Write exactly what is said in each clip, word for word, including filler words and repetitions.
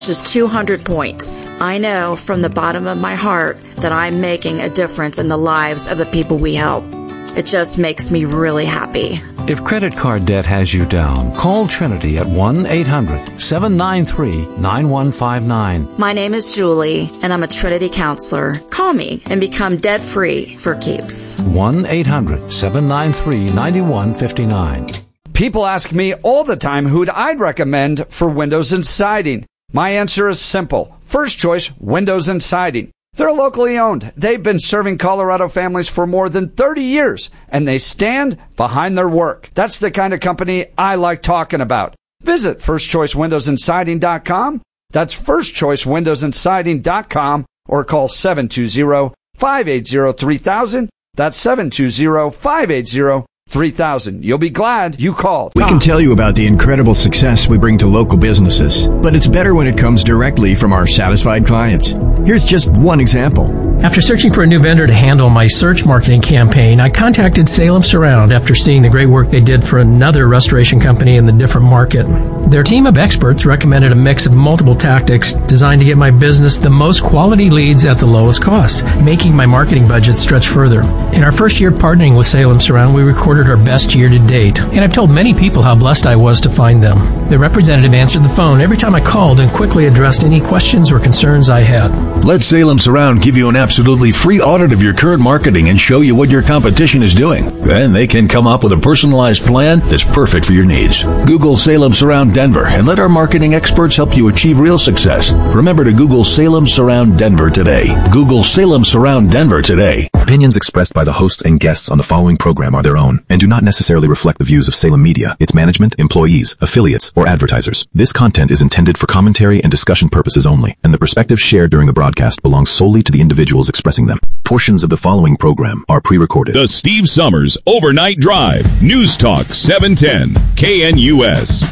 Just two hundred points. I know from the bottom of my heart that I'm making a difference in the lives of the people we help. It just makes me really happy. If credit card debt has you down, call Trinity at one eight hundred seven nine three nine one five nine. My name is Julie, and I'm a Trinity counselor. Call me and become debt-free for keeps. one eight hundred seven nine three nine one five nine. People ask me all the time who'd I'd recommend for windows and siding. My answer is simple. First Choice Windows and Siding. They're locally owned. They've been serving Colorado families for more than thirty years, and they stand behind their work. That's the kind of company I like talking about. Visit first choice windows and siding dot com. That's first choice windows and siding dot com, or call seven two zero five eight zero three thousand. That's seven two zero five eight zero three thousand. You'll be glad you called. We can tell you about the incredible success we bring to local businesses, but it's better when it comes directly from our satisfied clients. Here's just one example. After searching for a new vendor to handle my search marketing campaign, I contacted Salem Surround after seeing the great work they did for another restoration company in the different market. Their team of experts recommended a mix of multiple tactics designed to get my business the most quality leads at the lowest cost, making my marketing budget stretch further. In our first year partnering with Salem Surround, we recorded our best year to date, and I've told many people how blessed I was to find them. The representative answered the phone every time I called and quickly addressed any questions or concerns I had. Let Salem Surround give you an absolutely free audit of your current marketing and show you what your competition is doing. Then they can come up with a personalized plan that's perfect for your needs. Google Salem Surround Denver and let our marketing experts help you achieve real success. Remember to Google Salem Surround Denver today. Google Salem Surround Denver today. Opinions expressed by the hosts and guests on the following program are their own and do not necessarily reflect the views of Salem Media, its management, employees, affiliates, or advertisers. This content is intended for commentary and discussion purposes only, and the perspectives shared during the broadcast belong solely to the individuals expressing them. Portions of the following program are pre-recorded. The Steve Summers Overnight Drive. News Talk seven ten K N U S.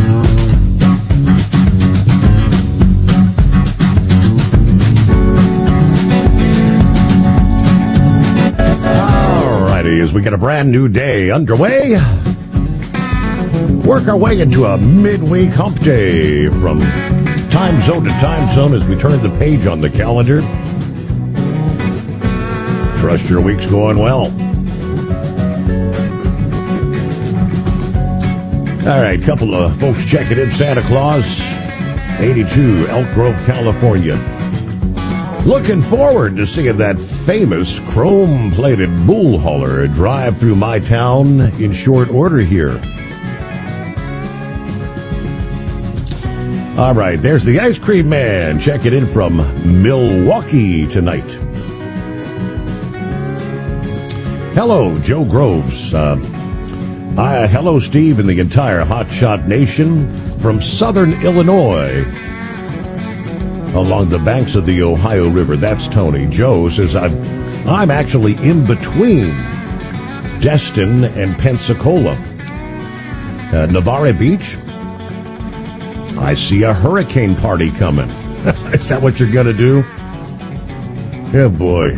As we get a brand new day underway, work our way into a midweek hump day from time zone to time zone as we turn the page on the calendar. Trust your week's going well. All right, couple of folks checking in. Santa Claus, eighty-two, Elk Grove, California. Looking forward to seeing that famous chrome-plated bull hauler drive through my town in short order here. All right, there's the Ice Cream Man checking in from Milwaukee tonight. Hello, Joe Groves. Uh, uh, hello, Steve, and the entire Hot Shot Nation from Southern Illinois, along the banks of the Ohio River. That's Tony. Joe says, I'm, I'm actually in between Destin and Pensacola. Uh, Navarre Beach, I see a hurricane party coming. Is that what you're going to do? Yeah, boy.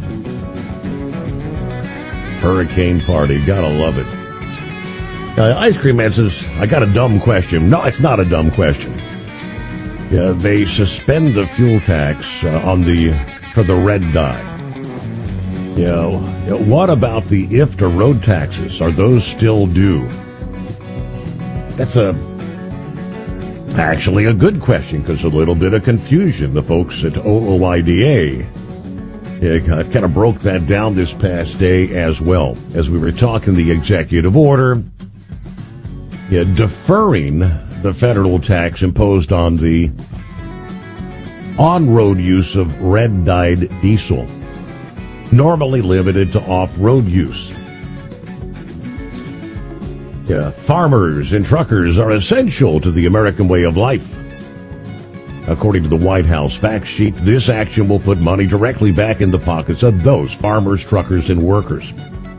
Hurricane party. Gotta love it. Uh, Ice Cream Man says, I got a dumb question. No, it's not a dumb question. Yeah, they suspend the fuel tax uh, on the for the red dye. You know, what about the I F T A road taxes? Are those still due? That's a actually a good question, because a little bit of confusion. The folks at O O I D A yeah, kind of broke that down this past day as well, as we were talking the executive order yeah, deferring the federal tax imposed on the on-road use of red-dyed diesel, normally limited to off-road use. Yeah, farmers and truckers are essential to the American way of life. According to the White House fact sheet, this action will put money directly back in the pockets of those farmers, truckers, and workers.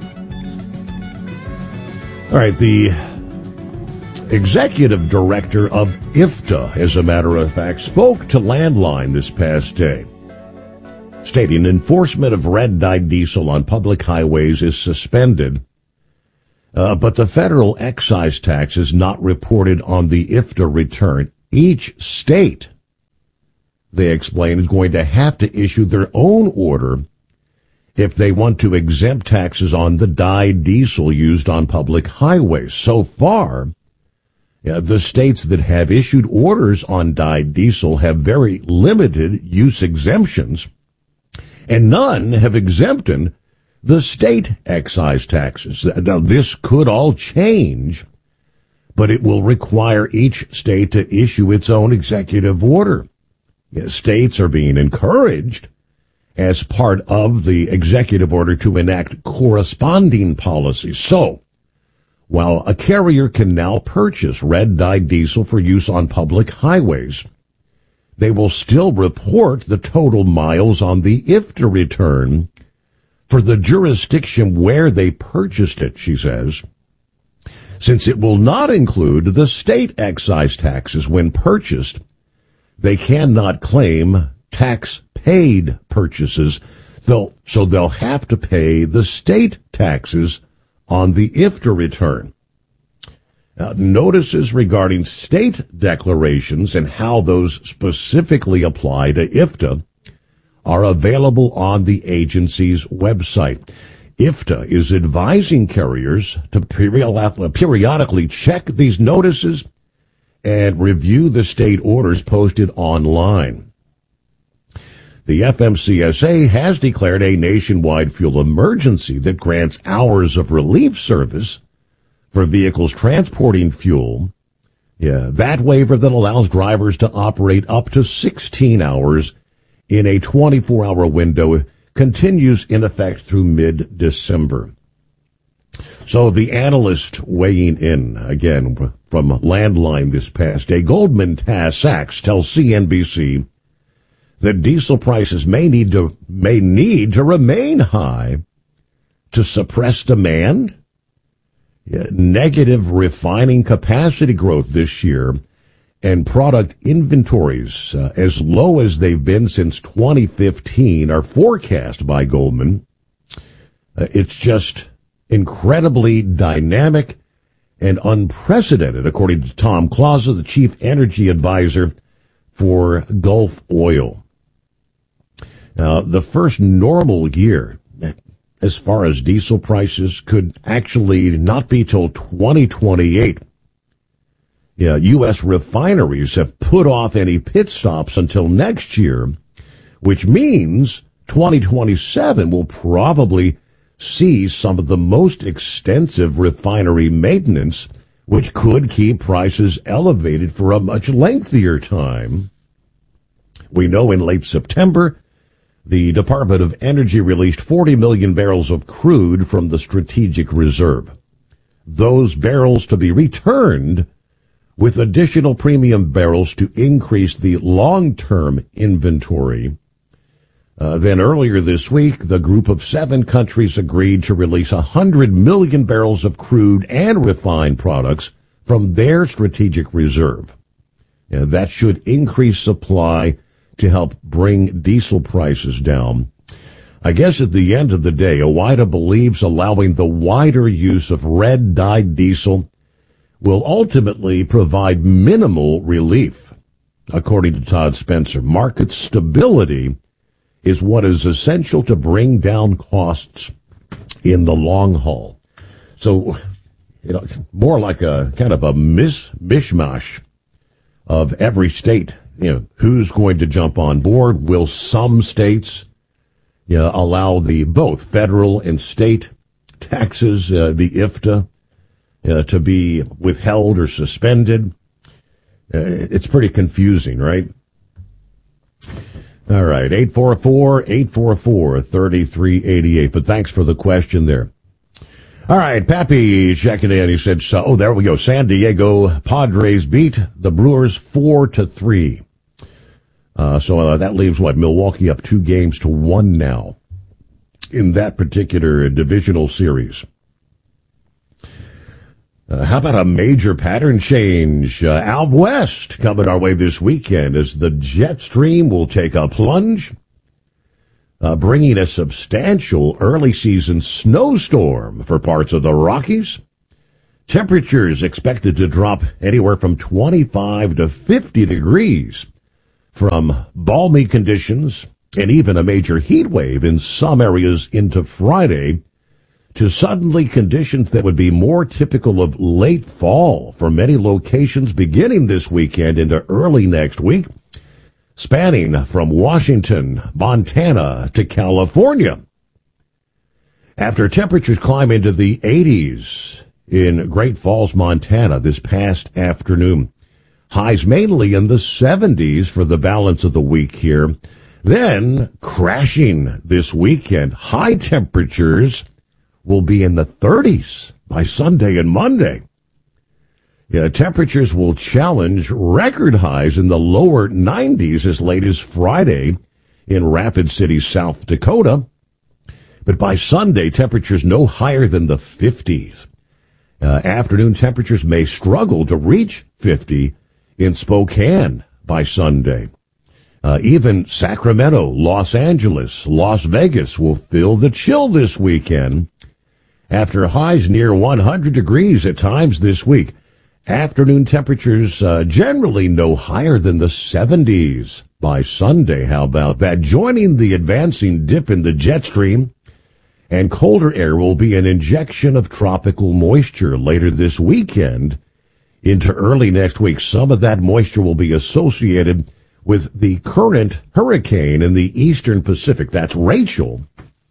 All right, the executive director of I F T A, as a matter of fact, spoke to Landline this past day, stating enforcement of red-dyed diesel on public highways is suspended, uh, but the federal excise tax is not reported on the I F T A return. Each state they explain, is going to have to issue their own order if they want to exempt taxes on the dyed diesel used on public highways. So far, yeah, the states that have issued orders on dyed diesel have very limited use exemptions, and none have exempted the state excise taxes. Now, this could all change, but it will require each state to issue its own executive order. Yeah, states are being encouraged as part of the executive order to enact corresponding policies. So, while a carrier can now purchase red dyed diesel for use on public highways, they will still report the total miles on the I F T A return for the jurisdiction where they purchased it, she says, since it will not include the state excise taxes when purchased. They cannot claim tax-paid purchases, though, so they'll have to pay the state taxes on the I F T A return. Now, notices regarding state declarations and how those specifically apply to I F T A are available on the agency's website. I F T A is advising carriers to periodically check these notices and review the state orders posted online. The F M C S A has declared a nationwide fuel emergency that grants hours of relief service for vehicles transporting fuel. Yeah, that waiver that allows drivers to operate up to sixteen hours in a twenty-four hour window continues in effect through mid-December. So the analyst weighing in, again, from Landline this past day, Goldman Sachs tells C N B C that diesel prices may need to, may need to remain high to suppress demand. Yeah, negative refining capacity growth this year and product inventories uh, as low as they've been since twenty fifteen are forecast by Goldman. Uh, it's just incredibly dynamic and unprecedented, according to Tom Clausa, the chief energy advisor for Gulf Oil. Now, the first normal year, as far as diesel prices, could actually not be till twenty twenty-eight. Yeah, U S refineries have put off any pit stops until next year, which means twenty twenty-seven will probably see some of the most extensive refinery maintenance, which could keep prices elevated for a much lengthier time. We know in late September, the Department of Energy released forty million barrels of crude from the strategic reserve. Those barrels to be returned with additional premium barrels to increase the long-term inventory. Uh, then earlier this week, the group of seven countries agreed to release one hundred million barrels of crude and refined products from their strategic reserve. And that should increase supply to help bring diesel prices down. I guess at the end of the day, OOIDA believes allowing the wider use of red dyed diesel will ultimately provide minimal relief. According to Todd Spencer, market stability is what is essential to bring down costs in the long haul. So, you know, it's more like a kind of a mis- mishmash of every state. You know, who's going to jump on board? Will some states you know, allow the both federal and state taxes, uh, the I F T A, Uh, to be withheld or suspended? Uh, it's pretty confusing, right? All right, eight four four, eight four four, three three eight eight. But thanks for the question there. All right, Pappy checking in. He said, so, oh, there we go. San Diego Padres beat the Brewers four to three. Uh, so uh, that leaves, what, Milwaukee up two games to one now in that particular divisional series. Uh, how about a major pattern change uh, out west coming our way this weekend as the jet stream will take a plunge, uh, bringing a substantial early season snowstorm for parts of the Rockies. Temperatures expected to drop anywhere from twenty-five to fifty degrees from balmy conditions and even a major heat wave in some areas into Friday to suddenly conditions that would be more typical of late fall for many locations beginning this weekend into early next week, spanning from Washington, Montana to California. After temperatures climb into the eighties in Great Falls, Montana this past afternoon, highs mainly in the seventies for the balance of the week here. Then, crashing this weekend, high temperatures will be in the thirties by Sunday and Monday. Yeah, temperatures will challenge record highs in the lower nineties as late as Friday in Rapid City, South Dakota. But by Sunday, temperatures no higher than the fifties. Uh, afternoon temperatures may struggle to reach fifty in Spokane by Sunday. Uh, even Sacramento, Los Angeles, Las Vegas will feel the chill this weekend after highs near one hundred degrees at times this week. Afternoon temperatures uh, generally no higher than the seventies by Sunday. How about that? Joining the advancing dip in the jet stream and colder air will be an injection of tropical moisture later this weekend into early next week. Some of that moisture will be associated with the current hurricane in the eastern Pacific. That's Rachel.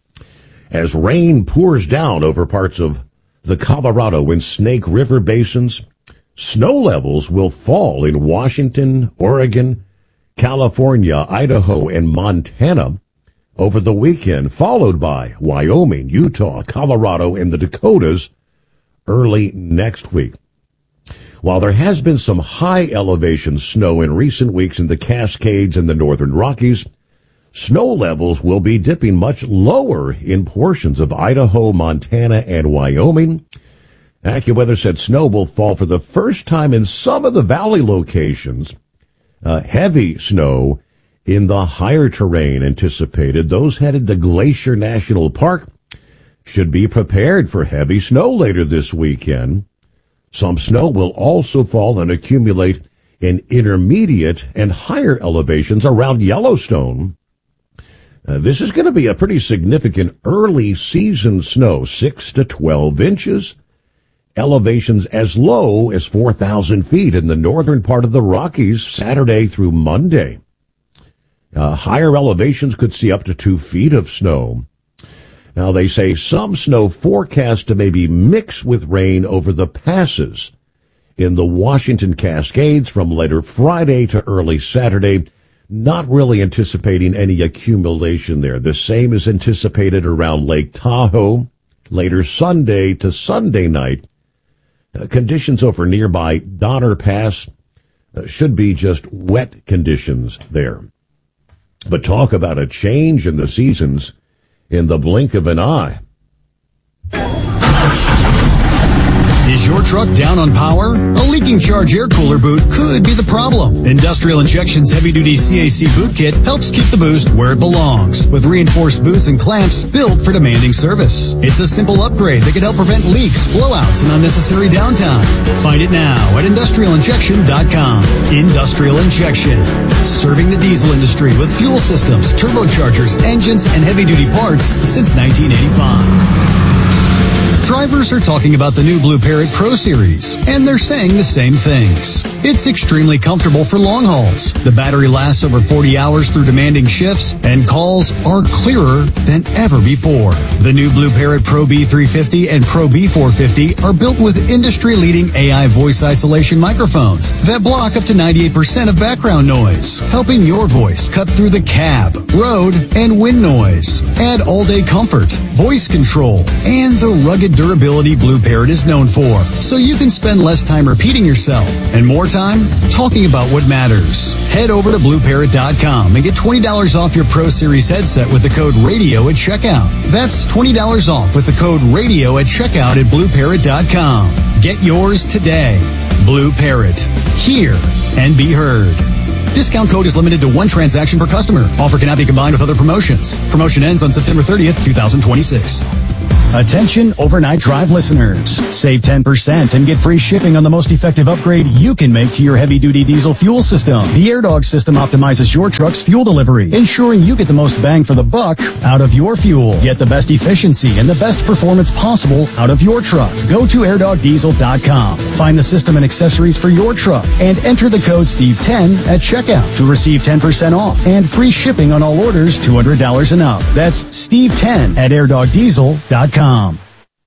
As rain pours down over parts of the Colorado and Snake River basins, snow levels will fall in Washington, Oregon, California, Idaho, and Montana over the weekend, followed by Wyoming, Utah, Colorado, and the Dakotas early next week. While there has been some high elevation snow in recent weeks in the Cascades and the Northern Rockies, snow levels will be dipping much lower in portions of Idaho, Montana, and Wyoming. AccuWeather said snow will fall for the first time in some of the valley locations. Uh, heavy snow in the higher terrain anticipated. Those headed to Glacier National Park should be prepared for heavy snow later this weekend. Some snow will also fall and accumulate in intermediate and higher elevations around Yellowstone. Uh, this is going to be a pretty significant early season snow, six to twelve inches. Elevations as low as four thousand feet in the northern part of the Rockies Saturday through Monday. Uh, higher elevations could see up to two feet of snow. Now, they say some snow forecast to maybe mix with rain over the passes in the Washington Cascades from later Friday to early Saturday. Not really anticipating any accumulation there. The same is anticipated around Lake Tahoe later Sunday to Sunday night. Uh, conditions over nearby Donner Pass uh, should be just wet conditions there. But talk about a change in the seasons in the blink of an eye. Is your truck down on power? A leaking charge air cooler boot could be the problem. Industrial Injection's heavy-duty C A C boot kit helps keep the boost where it belongs, with reinforced boots and clamps built for demanding service. It's a simple upgrade that can help prevent leaks, blowouts, and unnecessary downtime. Find it now at industrial injection dot com. Industrial Injection, serving the diesel industry with fuel systems, turbochargers, engines, and heavy-duty parts since nineteen eighty-five. Drivers are talking about the new Blue Parrot Pro Series, and they're saying the same things. It's extremely comfortable for long hauls. The battery lasts over forty hours through demanding shifts, and calls are clearer than ever before. The new Blue Parrot Pro B three fifty and Pro B four fifty are built with industry-leading A I voice isolation microphones that block up to ninety-eight percent of background noise, helping your voice cut through the cab, road, and wind noise. Add all-day comfort, voice control, and the rugged durability Blue Parrot is known for, so you can spend less time repeating yourself and more time talking about what matters. Head over to blue parrot dot com and get twenty dollars off your Pro Series headset with the code RADIO at checkout. That's twenty dollars off with the code RADIO at checkout at blue parrot dot com. Get yours today. Blue Parrot. Hear and be heard. Discount code is limited to one transaction per customer. Offer cannot be combined with other promotions. Promotion ends on September thirtieth, twenty twenty-six. Attention overnight drive listeners. Save ten percent and get free shipping on the most effective upgrade you can make to your heavy-duty diesel fuel system. The AirDog system optimizes your truck's fuel delivery, ensuring you get the most bang for the buck out of your fuel. Get the best efficiency and the best performance possible out of your truck. Go to air dog diesel dot com. Find the system and accessories for your truck and enter the code Steve ten at checkout to receive ten percent off and free shipping on all orders two hundred dollars and up. That's Steve ten at air dog diesel dot com.